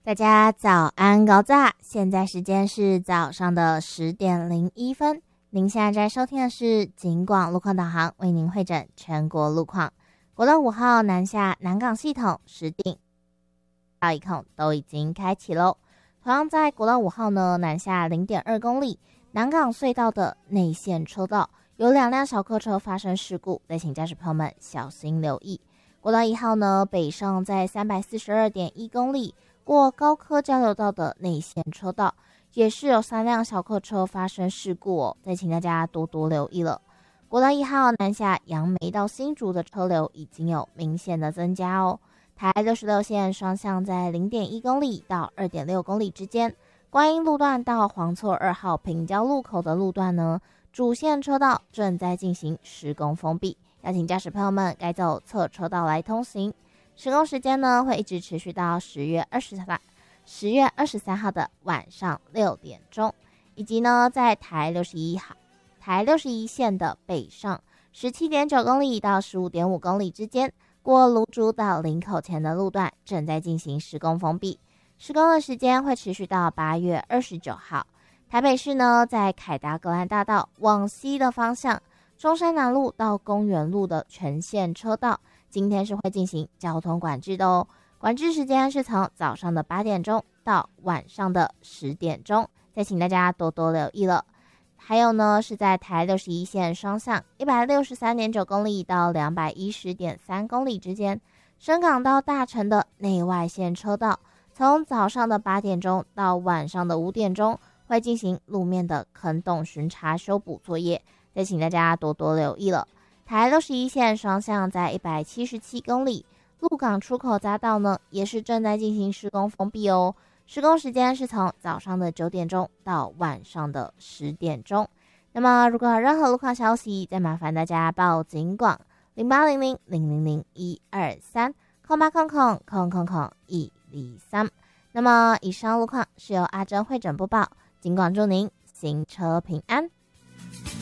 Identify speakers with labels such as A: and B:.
A: 大家早安高炸，现在时间是早上的10:01。您现在在收听的是警广路况导航，为您汇整全国路况。国道5号南下南港系统石碇到一控都已经开启喽。同样在国道5号呢南下0.2公里，南港隧道的内线车道有2辆小客车发生事故，再请驾驶朋友们小心留意。国道1号呢北上在342.1公里。过高科交流道的内线车道也是有3辆小客车发生事故哦，再请大家多多留意了。国道1号南下杨梅到新竹的车流已经有明显的增加哦。台66线双向在0.1公里到2.6公里之间，观音路段到黄厝2号平交路口的路段呢，主线车道正在进行施工封闭，要请驾驶朋友们改走侧车道来通行。施工时间呢会一直持续到10月23号的晚上6点钟，以及呢在台61线的北上17.9公里到15.5公里之间，过芦竹到林口前的路段正在进行施工封闭，施工的时间会持续到8月29号。台北市呢在凯达格兰大道往西的方向，中山南路到公园路的全线车道今天是会进行交通管制的哦，管制时间是从早上的8点钟到晚上的10点钟，再请大家多多留意了。还有呢，是在台61线双向163.9公里到210.3公里之间，深港到大城的内外线车道，从早上的8点钟到晚上的5点钟会进行路面的坑洞巡查修补作业，再请大家多多留意了。台61线双向在177公里，鹿港出口匝道呢也是正在进行施工封闭哦。施工时间是从早上的9点钟到晚上的10点钟。那么如果有任何路况消息，再麻烦大家报警广0800000123 0800000123。那么以上路况是由阿珍会诊播报，警广祝您行车平安。